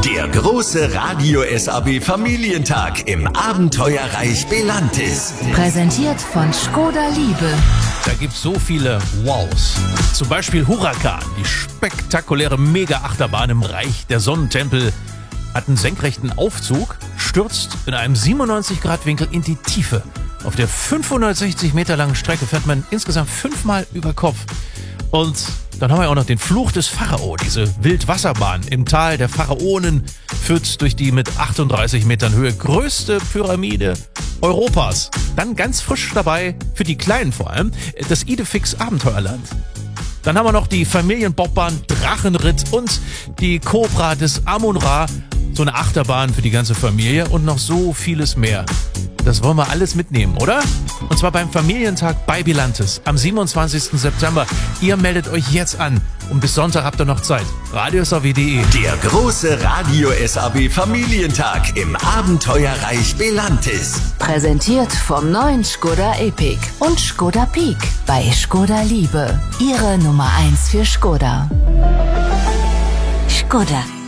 Der große Radio SAB Familientag im Abenteuerreich Belantis. Präsentiert von Škoda Liebe. Da gibt's so viele Wows. Zum Beispiel Huracan, die spektakuläre Mega-Achterbahn im Reich der Sonnentempel, hat einen senkrechten Aufzug, stürzt in einem 97-Grad-Winkel in die Tiefe. Auf der 560 Meter langen Strecke fährt man insgesamt 5-mal über Kopf. Und dann haben wir auch noch den Fluch des Pharao. Diese Wildwasserbahn im Tal der Pharaonen führt durch die mit 38 Metern Höhe größte Pyramide Europas. Dann ganz frisch dabei, für die Kleinen vor allem, das Idefix Abenteuerland. Dann haben wir noch die Familienbobbahn Drachenritt und die Cobra des Amun-Ra. So eine Achterbahn für die ganze Familie und noch so vieles mehr. Das wollen wir alles mitnehmen, oder? Und zwar beim Familientag bei Belantis am 27. September. Ihr meldet euch jetzt an und bis Sonntag habt ihr noch Zeit. radiosav.de. Der große Radio SAB Familientag im Abenteuerreich Belantis. Präsentiert vom neuen Škoda Epiq und Škoda Peak bei Škoda Liebe. Ihre Nummer 1 für Škoda. Škoda.